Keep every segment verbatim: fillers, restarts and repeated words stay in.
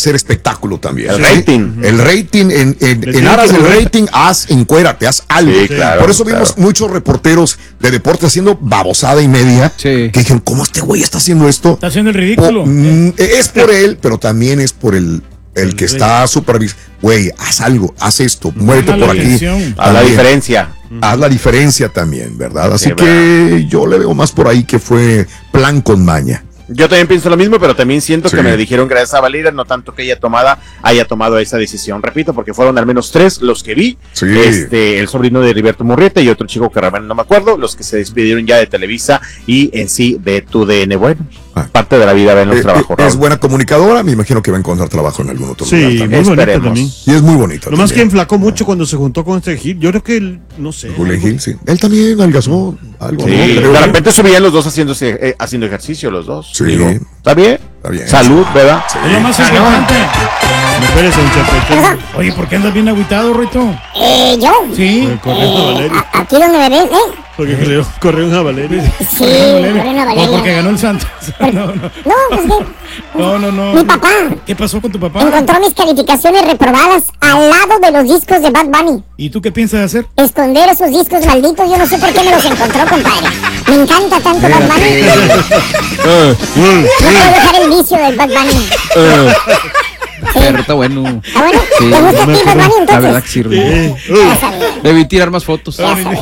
ser espectáculo también. El ¿sí? rating. El rating, en, en, en aras del rating, haz, encuérate, haz algo. Sí, claro, Por eso vimos claro. muchos reporteros de deporte haciendo babosada y media, Sí. que dijeron, ¿cómo este güey está haciendo esto? Está haciendo el ridículo. O, mm, es por él, pero también es por el, el que está supervisando. Güey, haz algo, haz esto, muévete Llama por la aquí. atención. A la También. diferencia. Haz la diferencia también, ¿verdad? Así Sí, que yo le veo más por ahí que fue plan con maña. Yo también pienso lo mismo, pero también siento Sí. que me dijeron gracias a Valeria, no tanto que ella tomada, haya tomado esa decisión. Repito, porque fueron al menos tres los que vi. Sí. Este, el sobrino de Heriberto Murrieta y otro chico que realmente no me acuerdo, los que se despidieron ya de Televisa y en sí de tu D N. Bueno, Ah. parte de la vida ven los Eh, trabajos. eh, es buena comunicadora, me imagino que va a encontrar trabajo en algún otro Sí, lugar muy también. bonita Esperemos. también. Y es muy bonito. Lo más que también. enflacó mucho cuando se juntó con este Gil. Yo creo que él, no sé. Julián Gil, sí. Él también algazó algo. Sí, ¿no? Creo de que- repente subían los dos haciendo, eh, haciendo ejercicio, los dos. Sí. Digo, ¿está bien? Está bien. Salud, ¿verdad? Es lo más importante. Espérese, un chapete. Oye, ¿por qué andas bien agüitado, Rito? Eh, yo. Sí. Corriendo a Valeria. A- aquí donde me ves, ¿eh? Porque creo, corrió un Valeria. Sí, corriendo a O Valeria. porque ganó el Santos. No, no. No, pues que No, no, no. mi papá ¿Qué pasó con tu papá? encontró mis calificaciones reprobadas al lado de los discos de Bad Bunny. ¿Y tú qué piensas hacer? Esconder esos discos malditos, yo no sé por qué me los encontró, compadre. Me encanta tanto Bad Bunny. No puedo dejar el vicio del Bad Bunny. Pero está bueno. ¿Está bueno? Sí. ¿Te gusta a ti Bad Bunny La entonces? verdad que sirve. Ya sabía, Debí tirar más fotos. ya sabía.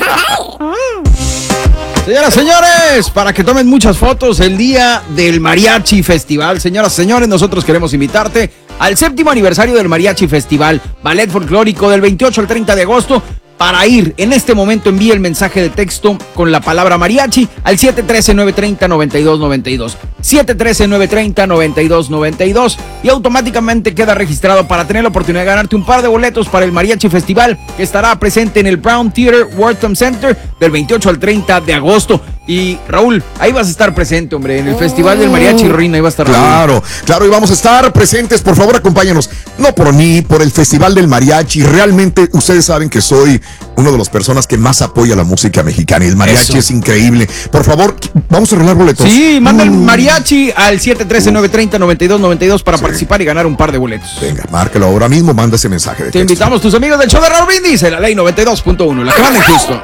Señoras, señores, para que tomen muchas fotos el día del Mariachi Festival. Señoras, señores, nosotros queremos invitarte al séptimo aniversario del Mariachi Festival, ballet folclórico del veintiocho al treinta de agosto. Para ir, en este momento envíe el mensaje de texto con la palabra mariachi al siete uno tres, nueve tres cero, nueve dos nueve dos. siete uno tres, nueve tres cero, nueve dos nueve dos y automáticamente queda registrado para tener la oportunidad de ganarte un par de boletos para el Mariachi Festival que estará presente en el Brown Theater Wortham Center del veintiocho al treinta de agosto. Y Raúl, ahí vas a estar presente, hombre, en el Festival del Mariachi Ruina, ahí va a estar Raúl. Claro, claro, y vamos a estar presentes. Por favor, acompáñanos. No por mí, por el Festival del Mariachi. Realmente, ustedes saben que soy una de las personas que más apoya la música mexicana. Y el mariachi Eso. es increíble. Por favor, vamos a arreglar boletos. Sí, manda el Mm. mariachi al siete uno tres, nueve tres cero, nueve dos nueve dos para participar y ganar un par de boletos. Venga, márcalo ahora mismo, manda ese mensaje de Te texto. invitamos, tus amigos del show de Raúl Brindis, en la ley noventa y dos punto uno, la que manda en Houston.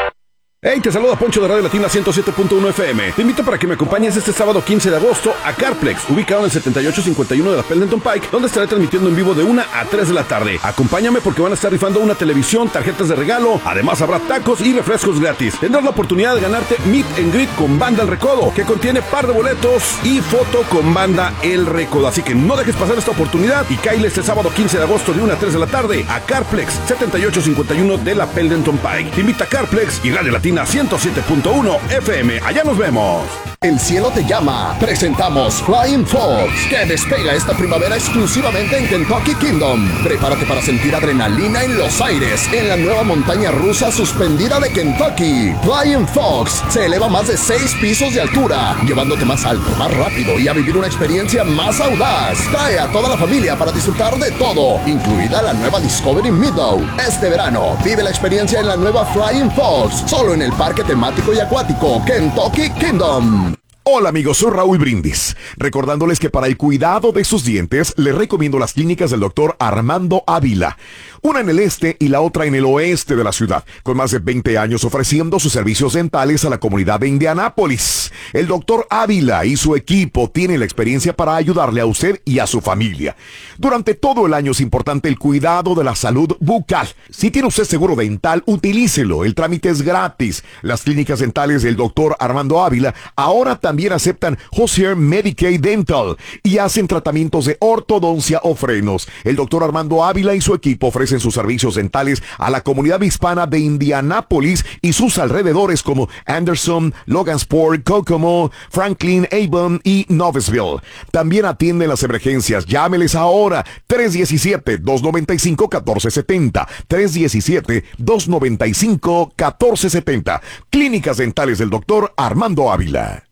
Hey, te saluda Poncho de Radio Latina ciento siete punto uno F M. Te invito para que me acompañes este sábado quince de agosto a Carplex, ubicado en el setenta y ocho cincuenta y uno de la Pendleton Pike, donde estaré transmitiendo en vivo de una a tres de la tarde. Acompáñame porque van a estar rifando una televisión, tarjetas de regalo, además habrá tacos y refrescos gratis. Tendrás la oportunidad de ganarte Meet and Greet con Banda El Recodo, que contiene par de boletos y foto con Banda El Recodo. Así que no dejes pasar esta oportunidad y caile este sábado quince de agosto de una a tres de la tarde a Carplex, setenta y ocho cincuenta y uno de la Pendleton Pike. Te invita a Carplex y Radio Latina ciento siete punto uno F M. Allá nos vemos. El cielo te llama. Presentamos Flying Fox, que despega esta primavera exclusivamente en Kentucky Kingdom. Prepárate para sentir adrenalina en los aires en la nueva montaña rusa suspendida de Kentucky. Flying Fox se eleva más de seis pisos de altura, llevándote más alto, más rápido y a vivir una experiencia más audaz. Trae a toda la familia para disfrutar de todo, incluida la nueva Discovery Meadow. Este verano, vive la experiencia en la nueva Flying Fox, solo en el parque temático y acuático Kentucky Kingdom. Hola amigos, soy Raúl Brindis, recordándoles que para el cuidado de sus dientes les recomiendo las clínicas del doctor Armando Ávila, una en el este y la otra en el oeste de la ciudad, con más de veinte años ofreciendo sus servicios dentales a la comunidad de Indianápolis. El doctor Ávila y su equipo tienen la experiencia para ayudarle a usted y a su familia. Durante todo el año es importante el cuidado de la salud bucal. Si tiene usted seguro dental, utilícelo, el trámite es gratis. Las clínicas dentales del doctor Armando Ávila ahora también También aceptan Hozier Medicaid Dental y hacen tratamientos de ortodoncia o frenos. El doctor Armando Ávila y su equipo ofrecen sus servicios dentales a la comunidad hispana de Indianápolis y sus alrededores como Anderson, Logansport, Kokomo, Franklin, Avon y Noblesville. También atienden las emergencias. Llámeles ahora tres uno siete, dos nueve cinco, uno cuatro siete cero. tres uno siete, dos nueve cinco, uno cuatro siete cero. Clínicas dentales del doctor Armando Ávila.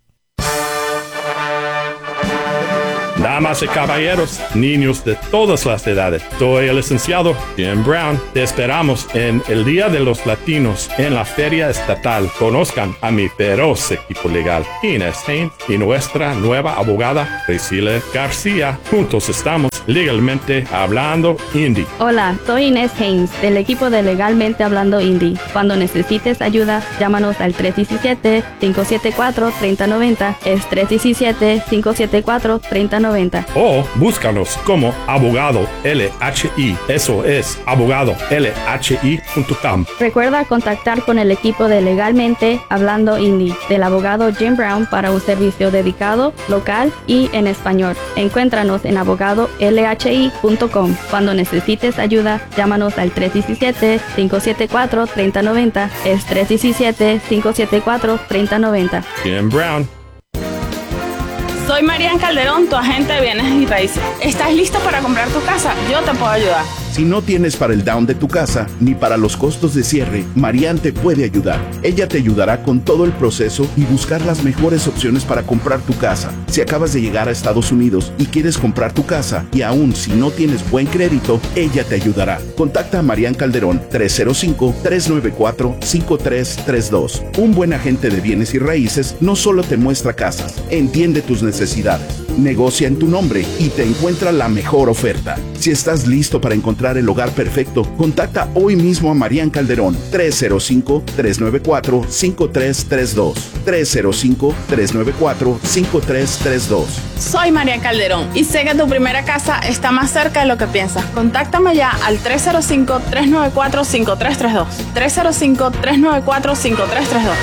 Damas y caballeros, niños de todas las edades, soy el licenciado Jim Brown. Te esperamos en el Día de los Latinos en la Feria Estatal. Conozcan a mi feroz equipo legal, Inés Haynes, y nuestra nueva abogada, Priscilla García. Juntos estamos Legalmente Hablando Indie. Hola, soy Inés Haynes del equipo de Legalmente Hablando Indie. Cuando necesites ayuda, llámanos al tres uno siete, cinco siete cuatro, tres cero nueve cero. Es tres uno siete, cinco siete cuatro, tres cero nueve cero. O búscanos como Abogado L H I. Eso es abogado L H I punto com. Recuerda contactar con el equipo de Legalmente Hablando Indie del abogado Jim Brown para un servicio dedicado, local y en español. Encuéntranos en abogado L H I punto com. Cuando necesites ayuda, llámanos al tres uno siete, cinco siete cuatro, tres cero nueve cero. Es tres uno siete, cinco siete cuatro, tres cero nueve cero. Jim Brown. Soy Marian Calderón, tu agente de bienes y raíces. ¿Estás listo para comprar tu casa? Yo te puedo ayudar. Si no tienes para el down de tu casa ni para los costos de cierre, Marian te puede ayudar. Ella te ayudará con todo el proceso y buscar las mejores opciones para comprar tu casa. Si acabas de llegar a Estados Unidos y quieres comprar tu casa y aún si no tienes buen crédito, ella te ayudará. Contacta a Marian Calderón tres cero cinco, tres nueve cuatro, cinco tres tres dos. Un buen agente de bienes y raíces no solo te muestra casas, entiende tus necesidades, negocia en tu nombre y te encuentra la mejor oferta. Si estás listo para encontrar el hogar perfecto, contacta hoy mismo a Marian Calderón tres cero cinco, tres nueve cuatro, cinco tres tres dos. tres cero cinco, tres nueve cuatro, cinco tres tres dos. Soy Marian Calderón y sé que tu primera casa está más cerca de lo que piensas. Contáctame ya al tres cero cinco, tres nueve cuatro, cinco tres tres dos. tres cero cinco, tres nueve cuatro, cinco tres tres dos.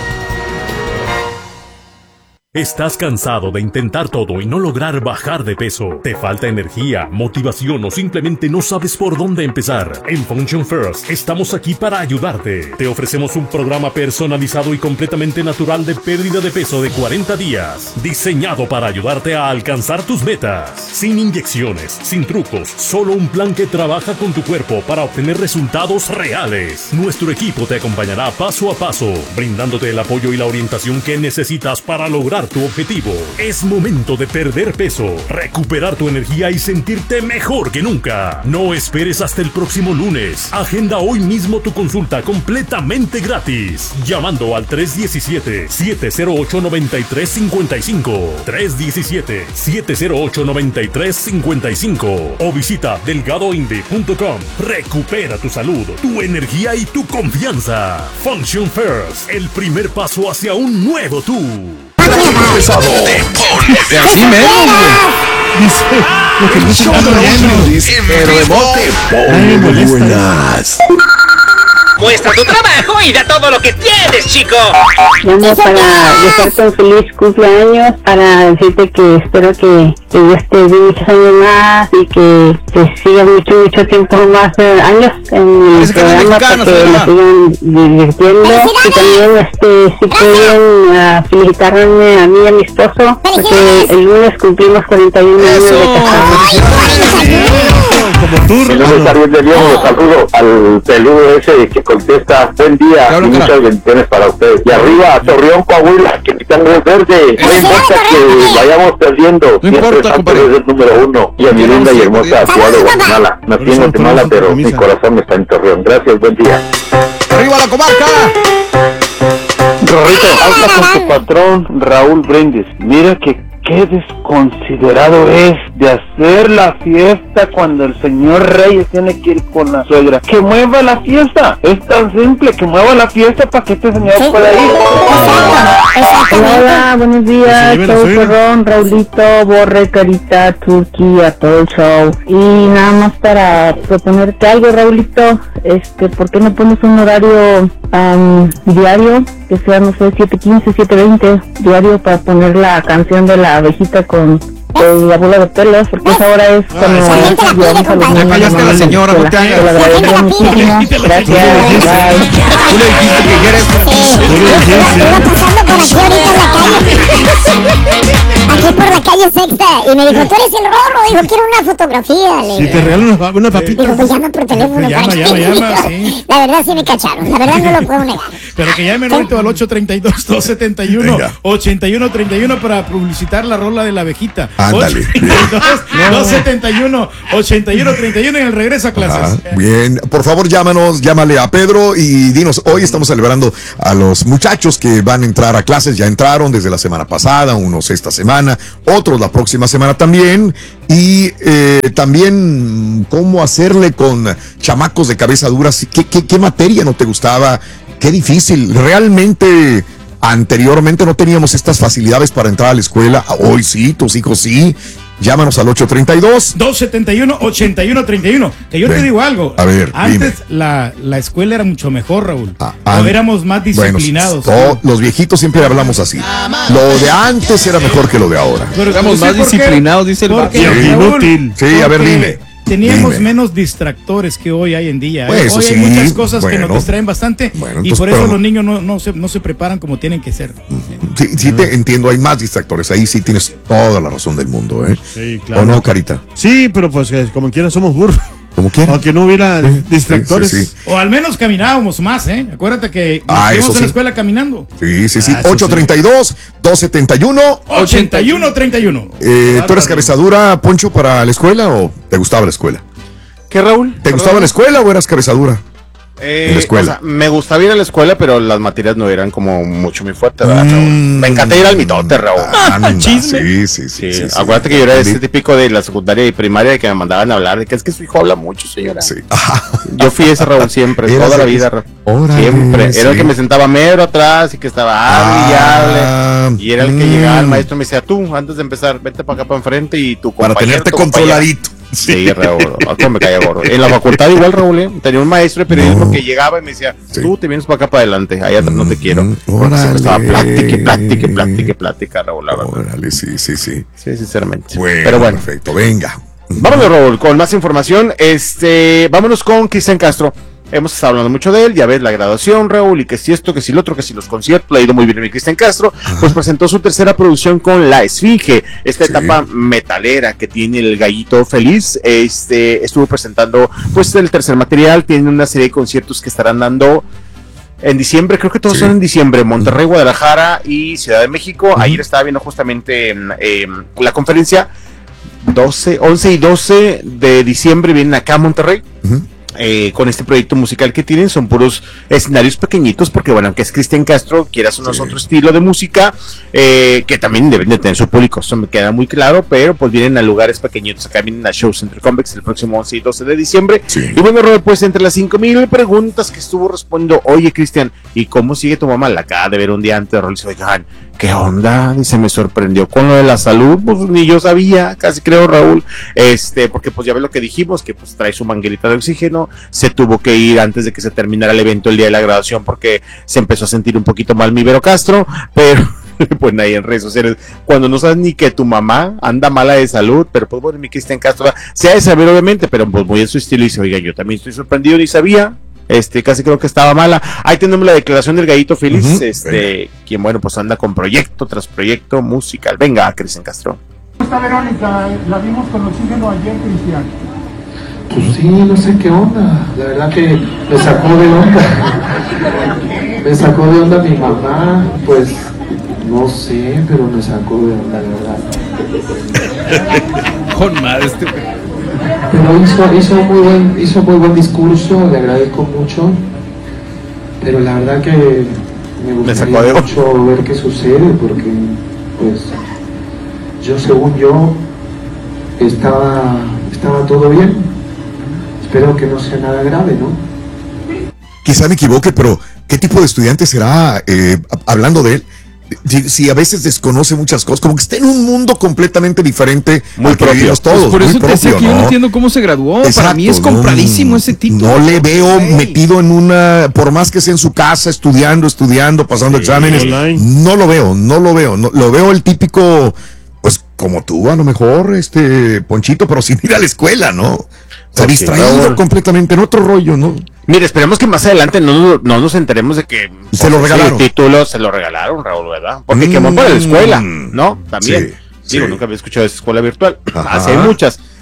¿Estás cansado de intentar todo y no lograr bajar de peso? ¿Te falta energía, motivación o simplemente no sabes por dónde empezar? En Function First estamos aquí para ayudarte. Te ofrecemos un programa personalizado y completamente natural de pérdida de peso de cuarenta días, diseñado para ayudarte a alcanzar tus metas. Sin inyecciones, sin trucos, solo un plan que trabaja con tu cuerpo para obtener resultados reales. Nuestro equipo te acompañará paso a paso, brindándote el apoyo y la orientación que necesitas para lograr tu objetivo. Es momento de perder peso, recuperar tu energía y sentirte mejor que nunca. No esperes hasta el próximo lunes. Agenda hoy mismo tu consulta completamente gratis, llamando al tres uno siete, siete cero ocho, nueve tres cinco cinco, tres uno siete, siete cero ocho, nueve tres cinco cinco o visita delgado indie punto com. Recupera tu salud, tu energía y tu confianza. Function First, el primer paso hacia un nuevo tú. Pesado. De así menos, güey. Dice lo que no se está riendo, pero de bote. Muy buenas. Muestra tu trabajo y da todo lo que tienes, chico. Llamo para desearte un feliz cumpleaños, para decirte que espero que, que Dios te dé muchos años más y que te siga mucho, mucho tiempo más, eh, años en el programa para que nos sigan divirtiendo. Y también, este, si pueden uh, felicitarme a mí y a mi esposo, porque el lunes cumplimos cuarenta y uno años de casados. Mi nombre es Ariel de Diego, los saludo al peludo ese que contesta, buen día y muchas bendiciones para ustedes. Y arriba a Torreón, Coahuila, que Capitán es verde, no importa que vayamos perdiendo, siempre Santos es el número uno. Y a mi linda y hermosa ciudad de Guatemala, nací en Guatemala, pero mi corazón está en Torreón. Gracias, buen día. ¡Arriba la comarca! Rorrito, habla con tu patrón Raúl Brindis. Mira que qué desconsiderado es de hacer la fiesta cuando el señor Reyes tiene que ir con la suegra. ¡Que mueva la fiesta! Es tan simple, que mueva la fiesta para que este señor pueda ir. Hola, buenos días, soy Perrón, Raulito, Borre, Carita, Turquía, a todo el show. Y nada más para proponerte algo, Raulito, este, ¿por qué no pones un horario um, diario? Que sea, no sé, siete quince, siete veinte, diario, para poner la canción de la abejita con eh, la bola de pelos, porque esa hora es cuando llevamos a los niños. Ya fallaste a la señora, no te hagas. Te lo agradezco muchísimo. Gracias, bye. Tú le dijiste que quieres. Iba pasando por aquí ahorita en la calle. Aquí por la calle Sexta. Y me dijo, tú eres el Rorro. Dijo, quiero una fotografía. Le Si te regalan una, una papita. digo, pues llama por teléfono. Llama, para llama, que- llama, sí. La verdad sí me cacharon. La verdad no lo puedo negar. Pero que llamen ahorita al ocho treinta y dos, dos setenta y uno, ochenta y uno treinta y uno para publicitar la rola de la abejita. Ándale. ocho treinta y dos, dos setenta y uno, ochenta y uno treinta y uno en el regreso a clases. Ajá, bien, por favor llámanos, llámale a Pedro y dinos, hoy estamos celebrando a los muchachos que van a entrar a clases, ya entraron desde la semana pasada, unos esta semana, semana, otros la próxima semana también. Y eh, también cómo hacerle con chamacos de cabeza dura. ¿Qué, qué, qué materia no te gustaba? Qué difícil. Realmente anteriormente no teníamos estas facilidades para entrar a la escuela. Hoy sí, tus hijos sí. Llámanos al ocho treinta y dos, dos setenta y uno, ochenta y uno treinta y uno. Que yo Ven, te digo algo. A ver, antes la, la escuela era mucho mejor, Raúl. Ah, o éramos más disciplinados. Bueno, los viejitos siempre hablamos así. Lo de antes era mejor que lo de ahora. Pero éramos más disciplinados, dice el porque, vato. Raúl, Sí, a ver, dime. Teníamos Dime. menos distractores que hoy hay en día. Pues, hoy eso hay sí, muchas cosas bueno. que nos distraen bastante Bueno, y entonces, por eso pero- los niños no, no, se, no se preparan como tienen que ser. Sí, sí te entiendo, hay más distractores. Ahí sí tienes toda la razón del mundo, ¿eh? Sí, claro. ¿O no, Carita? Sí, pero pues eh, como quiera somos burros. Como quiera. Aunque no hubiera distractores. Sí, sí, sí. O al menos caminábamos más, ¿eh? Acuérdate que nos Ah, fuimos eso a la sí. escuela caminando. Sí, sí, sí. Ah, eso ocho treinta y dos, dos setenta y uno. ochenta y uno treinta y uno. Eh, ¿Tú eres cabezadura, Poncho, para la escuela o te gustaba la escuela? ¿Qué, Raúl? ¿Te gustaba la escuela o eras cabezadura? Eh, En la escuela. o sea, me gustaba ir a la escuela, pero las materias no eran como mucho mi fuerte, ¿verdad, Raúl? Me encanta ir al mitote, Raúl. Anda, sí, sí, sí, sí, sí. Acuérdate que yo era ese típico de la secundaria y primaria que me mandaban a hablar de que es que su hijo habla mucho, señora. Sí. Yo fui ese Raúl siempre, Eras toda la el- vida, Raúl. Órale, Siempre. Era sí. el que me sentaba mero atrás y que estaba hable y Ah, hable. Y era el que mm. llegaba el maestro y me decía, tú, antes de empezar, vete para acá para enfrente y tu Para compañero, tenerte tu compañera". controladito. Sí, Raúl, ah, cómo me caía gordo. En la facultad igual, Raúl, ¿eh? Tenía un maestro de periodismo que llegaba y me decía, tú te vienes para acá para adelante, allá atrás no te quiero. Porque siempre estaba plática y plática y plática y plática, Raúl, la verdad. Órale, sí, sí, sí. Sí, sinceramente. Bueno, Pero bueno. perfecto, venga. Vámonos, Raúl, con más información. Este, vámonos con Cristian Castro. Hemos estado hablando mucho de él, ya ves la graduación, Raúl, y que si esto, que si lo otro, que si los conciertos, le ha ido muy bien a mi Cristian Castro, pues presentó su tercera producción con La Esfinge, esta Sí. etapa metalera que tiene el Gallito Feliz. Este, estuvo presentando pues el tercer material, tiene una serie de conciertos que estarán dando en diciembre, creo que todos Sí. son en diciembre, Monterrey, Guadalajara y Ciudad de México. Ayer estaba viendo justamente em, em, la conferencia, doce, once y doce de diciembre vienen acá a Monterrey. Ujú. Eh, con este proyecto musical que tienen, son puros escenarios pequeñitos, porque bueno, aunque es Cristian Castro, quieras o no, es Sí. otro estilo de música, eh, que también deben de tener su público, eso me queda muy claro, pero pues vienen a lugares pequeñitos, acá vienen a Show Center Convex el próximo once y doce de diciembre, Sí. y bueno, Robert, pues entre las cinco mil preguntas que estuvo respondiendo, oye Cristian, ¿y cómo sigue tu mamá? La acaba de ver un día antes de Rolly, oigan, ¿qué onda? Y se me sorprendió con lo de la salud, pues ni yo sabía, casi creo, Raúl, este, porque pues ya ves lo que dijimos, que pues trae su manguerita de oxígeno, se tuvo que ir antes de que se terminara el evento el día de la graduación porque se empezó a sentir un poquito mal mi Vero Castro, pero pues ahí en redes sociales, cuando no sabes ni que tu mamá anda mala de salud, pero pues bueno, mi Cristian Castro, se ha de saber obviamente, pero pues muy en su estilo y dice, oiga, yo también estoy sorprendido, ni sabía. Este, casi creo que estaba mala. Ahí tenemos la declaración del Gallito Feliz, Ujú. este, quien bueno, pues anda con proyecto tras proyecto musical. Venga, Cristian Castro. Esta Verónica, la vimos con oxígeno ayer, Cristian. Pues sí, no sé qué onda. La verdad que me sacó de onda. Me sacó de onda mi mamá. Pues no sé, pero me sacó de onda, la verdad. Con madre este. Pero hizo, hizo, muy buen, hizo muy buen discurso, le agradezco mucho. Pero la verdad que me Me sacó gustaría de- mucho ver qué sucede, porque pues yo según yo estaba, estaba todo bien. Espero que no sea nada grave, ¿no? Quizá me equivoque, pero ¿qué tipo de estudiante será? Eh, hablando de él, si, si a veces desconoce muchas cosas, como que está en un mundo completamente diferente Muy al que propio. vivimos todos. Pues por eso muy te decía propio, que yo no ¿no? entiendo cómo se graduó. Para mí es Exacto, compradísimo no, ese tipo. No le veo Ey. metido en una, por más que sea en su casa, estudiando, estudiando, pasando Sí, exámenes, online. no lo veo, no lo veo, no, lo veo el típico, pues como tú a lo mejor, este Ponchito, pero sin ir a la escuela, ¿no? O sea, Pues sí, distraído Raúl. completamente en otro rollo, ¿no? Mire, esperemos que más adelante no, no nos enteremos de que Se lo por ese regalaron. título se lo regalaron, Raúl, ¿verdad? Porque Mm, quemó para la escuela, ¿no? También. sí, Digo, sí. nunca había escuchado de esa escuela virtual. Ajá. Así hay muchas.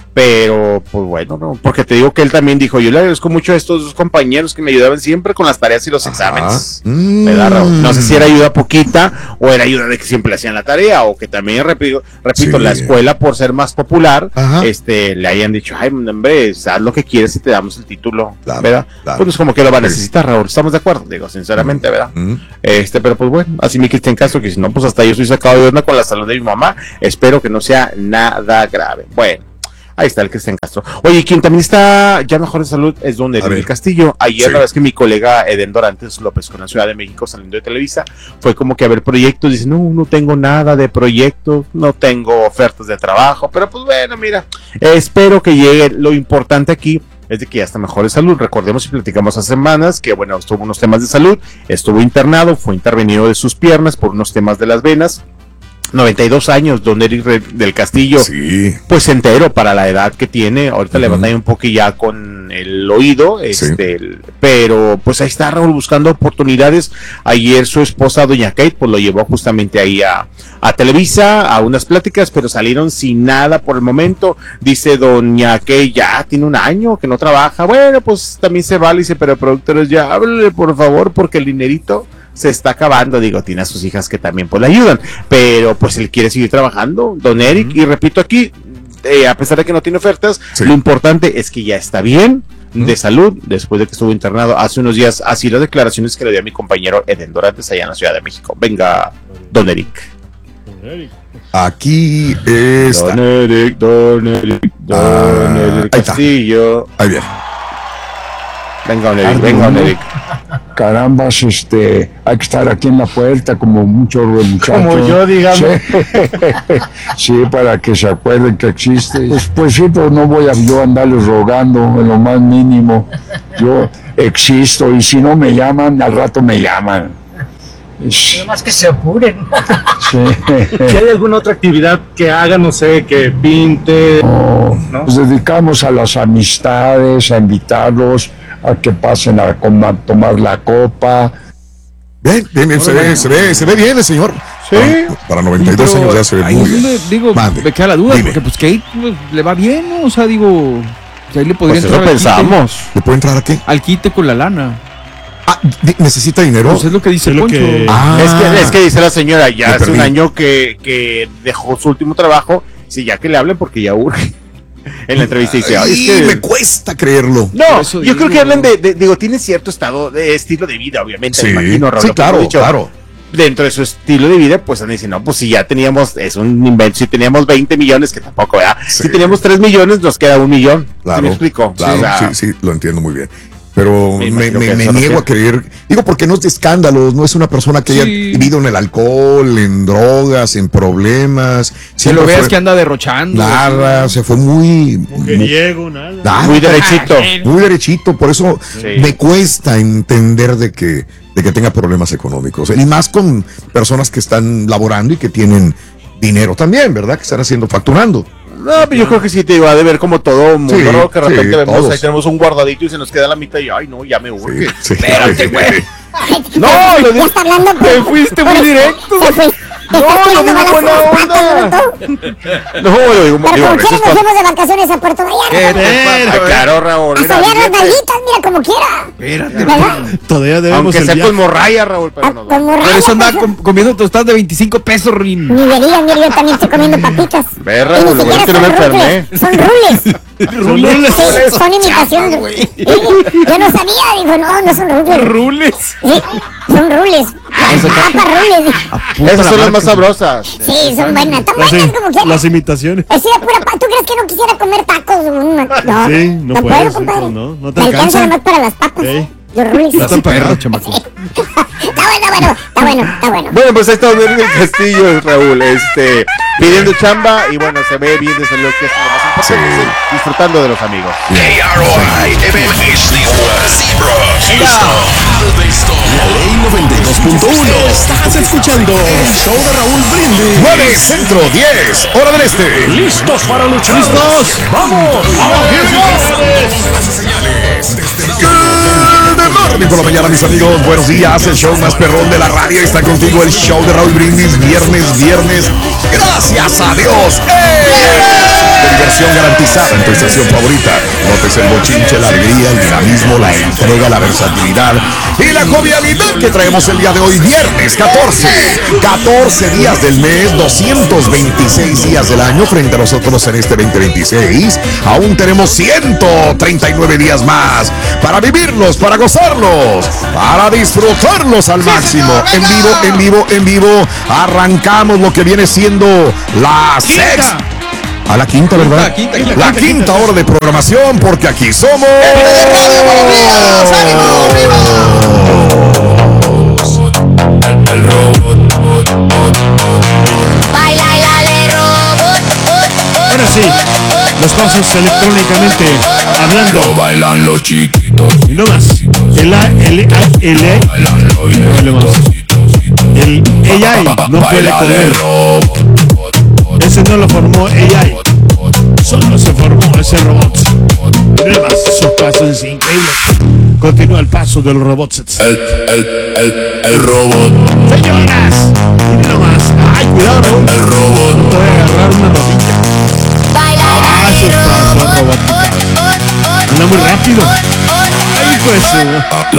pero pues bueno, no, porque te digo que él también dijo, yo le agradezco mucho a estos dos compañeros que me ayudaban siempre con las tareas y los Ajá. exámenes. Mm. ¿Verdad, Raúl? No sé si era ayuda poquita o era ayuda de que siempre le hacían la tarea o que también, repito, repito sí. la escuela por ser más popular, Ajá. este le hayan dicho, ay, hombre, haz lo que quieres y te damos el título, claro, ¿verdad? Claro. Pues como que lo va a necesitar, Raúl, estamos de acuerdo, digo, sinceramente, mm. ¿verdad? Mm. Este, pero pues bueno, así mi Cristian Castro, que si no, pues hasta yo estoy sacado de onda con la salud de mi mamá, espero que no sea nada grave. Bueno. Ahí está el Cristian Castro. Oye, quien también está ya mejor de salud es don Eric Castillo. Ayer, sí. la verdad es que mi colega Eden Dorantes López con la Ciudad de México saliendo de Televisa, fue como que a ver proyectos. Dice, no, no tengo nada de proyectos, no tengo ofertas de trabajo, pero pues bueno, mira, eh, espero que llegue. Lo importante aquí es de que ya está mejor de salud. Recordemos y platicamos hace semanas que, bueno, estuvo unos temas de salud, estuvo internado, fue intervenido de sus piernas por unos temas de las venas. noventa y dos años, don Eric del Castillo, sí. pues entero para la edad que tiene, ahorita uh-huh. le van a ir un poco ya con el oído, este, sí. el, pero pues ahí está Raúl buscando oportunidades. Ayer su esposa, doña Kate, pues lo llevó justamente ahí a, a Televisa, a unas pláticas, pero salieron sin nada por el momento. Dice doña Kate, ya tiene un año que no trabaja, bueno, pues también se vale, dice, pero productores ya, háblele por favor, porque el dinerito se está acabando. Digo, tiene a sus hijas que también pues le ayudan, pero pues él quiere seguir trabajando, don Eric, uh-huh. y repito aquí, eh, a pesar de que no tiene ofertas, sí. lo importante es que ya está bien uh-huh. de salud, después de que estuvo internado hace unos días, así las declaraciones que le dio a mi compañero Eden Dorantes allá en la Ciudad de México. Venga, don Eric. Don Eric. Aquí está. Don Eric, don Eric, don ah, Eric Castillo. Ahí viene. Venga, don Eric, venga, don Eric. Carambas, este, hay que estar aquí en la puerta como muchos muchachos. Como yo, digamos. Sí. sí, para que se acuerden que existe. Pues, pues sí, pero no voy a yo andarles rogando en lo más mínimo. Yo existo y si no me llaman, al rato me llaman. Es... Nada más que se apuren. Sí. ¿Si hay alguna otra actividad que hagan, no sé, que pinte? No, ¿no? Nos dedicamos a las amistades, a invitarlos a que pasen a, a tomar la copa. Bien, bien, se ve, se ve, se ve bien el señor. Sí. Para, para noventa y dos años ya se ve muy bien. Me, digo, Mande. me queda la duda, Dime. porque pues Kate pues, le va bien, ¿no? O sea, digo, ahí le podría pues entrar. Eso pensamos. Quite. ¿Le puede entrar a qué? Al quite con la lana. Ah, ¿necesita dinero? Pues es lo que dice lo Poncho. Que... Ah. Es, que, es que dice la señora, ya hace un año que, que dejó su último trabajo, sí, ya que le hablen porque ya urge. En la entrevista dice, ay, es que me cuesta creerlo. No, yo digo. creo que hablan de, de, digo, tiene cierto estado de estilo de vida, obviamente, sí, me imagino, Raúl, sí, claro, dicho, claro. Dentro de su estilo de vida, pues han dicho, no, pues si ya teníamos, es un invento, si teníamos veinte millones, que tampoco, ¿verdad? Sí. Si teníamos tres millones, nos queda un millón. Claro, ¿Sí me explico? Claro, o sea, sí, sí, lo entiendo muy bien. Pero me, me, me, me niego no a creer, digo, porque no es de escándalos, no es una persona que sí. haya vivido en el alcohol, en drogas, en problemas. Si lo veas que anda derrochando. Nada, se fue muy... Mujeriego, nada. nada. Muy derechito. Muy derechito, por eso sí. me cuesta entender de que, de que tenga problemas económicos. Y más con personas que están laborando y que tienen dinero también, ¿verdad? Que están haciendo, facturando. No, pero yo creo que sí te iba a ver como todo mundo, sí, ¿no? Que de repente sí, vemos, todos. ahí tenemos un guardadito y se nos queda la mitad y ay no, ya me urge. Sí, sí. Espérate, güey. No, lo ya está hablando. Por, te fuiste muy directo. No, lo digo buena onda. No, lo digo muy Pero como quiera nos fuimos de vacaciones a Puerto Vallarta. Ah, claro, Raúl. A solear las nalguitas, mira, como quiera. Espérate. Todavía debemos Aunque el sea viaje. con morralla, Raúl, pero no. Con morralla. Por eso andaba com comiendo tostadas de veinticinco pesos, Rin. Ni vería, mira, yo también estoy comiendo papitas. Ve, Raúl, lo bueno es que no me enfermé. Son rules. Rules. Sí, son imitaciones. Yo no sabía, digo, no, no son rules. Rules. Sí, son rules. Papas rules. Esas son las más sabrosas. Sí, son buenas. Son Las, buenas como quieras. las imitaciones. Es de pura pa- ¿Tú crees que no quisiera comer tacos? No, Sí, no no puedes, puedo, compadre. no, no, no te Me alcanza alcanza. nada más para las papas. Ey. Los rules. Está tan perro, chamaco. Está bueno, bueno, está bueno, está bueno. Bueno, pues ahí está Don Eric del Castillo, Raúl, este, pidiendo chamba y bueno, se ve bien desde lo que es lo más importante, sí. disfrutando de los amigos. K R O I M H D La Ley noventa y dos punto uno. Estás escuchando el show de Raúl Brindis. nueve Centro, diez, hora del este. ¿Listos para luchar? ¡Listos! ¡Vamos! ¡Vamos! ¡Good morning! También por la mañana, mis amigos, buenos días. El show más perrón de la radio está contigo. El show de Raúl Brindis, viernes, viernes. Gracias a Dios. ¡Eh! De diversión garantizada en tu estación favorita. Notes el bochinche, la alegría, el dinamismo, la entrega, la versatilidad y la jovialidad que traemos el día de hoy, viernes catorce. catorce días del mes, doscientos veintiséis días del año frente a nosotros en este veinte veintiséis. Aún tenemos ciento treinta y nueve días más para vivirlos, para gozarlos, para disfrutarlos al máximo. En vivo, en vivo, en vivo. Arrancamos lo que viene siendo la sexta. A la quinta, ¿verdad? Quinta, quinta, la quinta, quinta quinta. hora de programación, porque aquí somos. El robot. Ahora sí, los pasos electrónicamente hablando. Bailan los chiquitos. Y no más. El A, el A, el E. El A I no puede correr. Ese no lo formó A I. Solo se formó ese robot. Y no más, esos pasos increíbles. Continúa el paso de los robots. El, el, el, el robot. Señoras, y no más. Ay, cuidado, Raúl. El robot. No te voy a agarrar una rodilla. Ah, esos pasos robóticos. Anda muy rápido. Ahí pues.